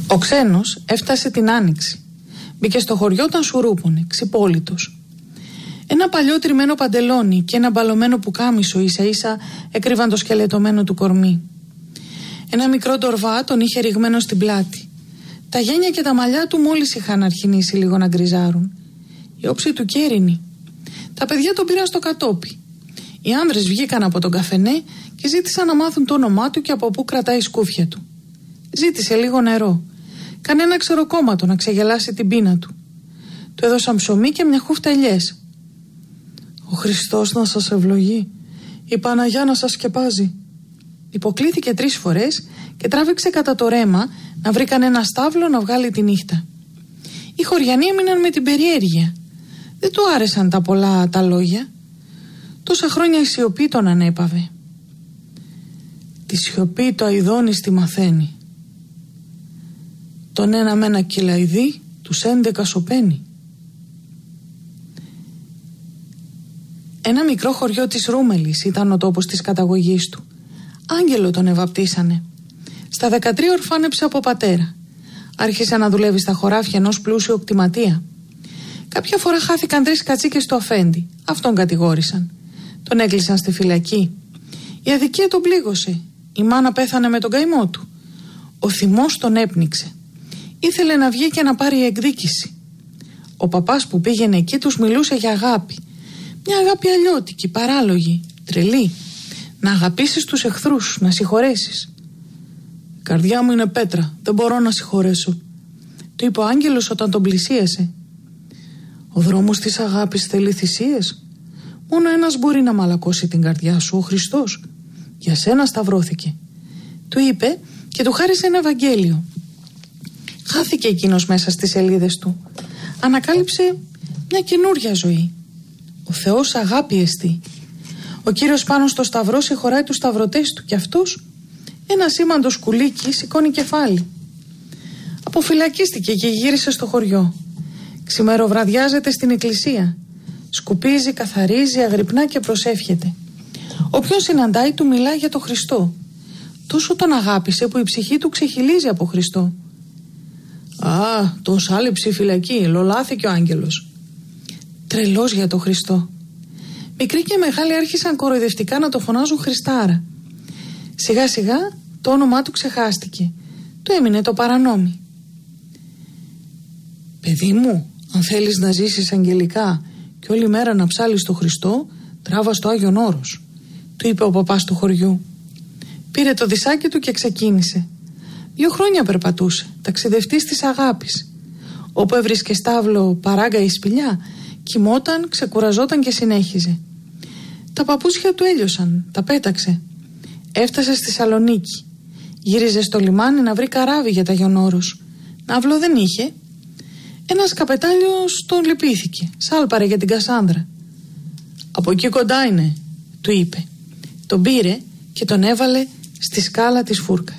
Ο ξένος έφτασε την Άνοιξη. Μπήκε στο χωριό όταν σουρούπωνε, ξυπόλυτος. Ένα παλιό τριμμένο παντελόνι και ένα μπαλωμένο πουκάμισο ίσα ίσα έκρυβαν το σκελετωμένο του κορμί. Ένα μικρό ντορβά τον είχε ρηγμένο στην πλάτη. Τα γένια και τα μαλλιά του μόλις είχαν αρχινήσει λίγο να γκριζάρουν. Η όψη του κέρινη. Τα παιδιά τον πήραν στο κατόπι. Οι άνδρες βγήκαν από τον καφενέ και ζήτησαν να μάθουν το όνομά του και από πού κρατάει η σκούφια του. Ζήτησε λίγο νερό. Κανένα ξεροκόμματο να ξεγελάσει την πείνα του. Του έδωσαν ψωμί και μια χούφτα ελιές. «Ο Χριστός να σας ευλογεί, η Παναγιά να σας σκεπάζει». Υποκλήθηκε 3 φορές και τράβηξε κατά το ρέμα να βρει κανένα στάβλο να βγάλει τη νύχτα. Οι χωριανοί έμειναν με την περιέργεια. Δεν του άρεσαν τα πολλά τα λόγια. Τόσα χρόνια η σιωπή τον ανέπαβε. Τη σιωπή το αηδόνης τη μαθαίνει. Τον ένα με ένα κυλαϊδί, τους 11 σωπαίνει. Ένα μικρό χωριό της Ρούμελης ήταν ο τόπος της καταγωγής του. Άγγελο τον ευαπτίσανε. Στα 13 ορφάνεψε από πατέρα. Άρχισε να δουλεύει στα χωράφια ενός πλούσιου κτηματία. Κάποια φορά χάθηκαν 3 κατσίκες του αφέντη. Αυτόν κατηγόρησαν. Τον έκλεισαν στη φυλακή. Η αδικία τον πλήγωσε. Η μάνα πέθανε με τον καημό του. Ο θυμός τον έπνιξε. Ήθελε να βγει και να πάρει εκδίκηση. Ο παπάς που πήγαινε εκεί τους μιλούσε για αγάπη. Μια αγάπη αλλιώτικη, παράλογη, τρελή. Να αγαπήσεις τους εχθρούς, να συγχωρέσεις. «Η καρδιά μου είναι πέτρα, δεν μπορώ να συγχωρέσω», του είπε ο άγγελος όταν τον πλησίασε. «Ο δρόμος της αγάπης θέλει θυσίες. Μόνο ένας μπορεί να μαλακώσει την καρδιά σου, ο Χριστός. Για σένα σταυρώθηκε», του είπε και του χάρισε ένα Ευαγγέλιο. Χάθηκε εκείνος μέσα στις σελίδες του. Ανακάλυψε μια καινούρια ζωή. Ο Θεός αγάπη εστί. Ο Κύριος πάνω στο σταυρό συγχωράει τους σταυρωτές του και αυτός, ένα σήμαντο σκουλίκι, σηκώνει κεφάλι. Αποφυλακίστηκε και γύρισε στο χωριό. Ξημεροβραδιάζεται στην εκκλησία. Σκουπίζει, καθαρίζει, αγρυπνά και προσεύχεται. Όποιον συναντάει του μιλάει για τον Χριστό. Τόσο τον αγάπησε που η ψυχή του ξεχυλίζει από Χριστό. «Α, τον σάλεψε η φυλακή, λολάθηκε ο άγγελος». Τρελός για τον Χριστό. Μικροί και μεγάλοι άρχισαν κοροϊδευτικά να το φωνάζουν Χριστάρα. Σιγά σιγά το όνομά του ξεχάστηκε. Του έμεινε το παρανόμι. «Παιδί μου, αν θέλεις να ζήσεις αγγελικά και όλη μέρα να ψάλεις το Χριστό, τράβα στο Άγιον Όρος», του είπε ο παπάς του χωριού. Πήρε το δισάκι του και ξεκίνησε. 2 χρόνια περπατούσε, ταξιδευτής της αγάπης. Όπου έβρισκε στάβλο, παράγκα ή σπηλιά, κοιμόταν, ξεκουραζόταν και συνέχιζε. Τα παπούτσια του έλειωσαν, τα πέταξε. Έφτασε στη Σαλονίκη. Γύριζε στο λιμάνι να βρει καράβι για τα Άγιον Όρος. Ναύλο δεν είχε. Ένας καπετάλιος τον λυπήθηκε, σάλπαρε για την Κασάνδρα. «Από εκεί κοντά είναι», του είπε. Τον πήρε και τον έβαλε στη σκάλα της φούρκας.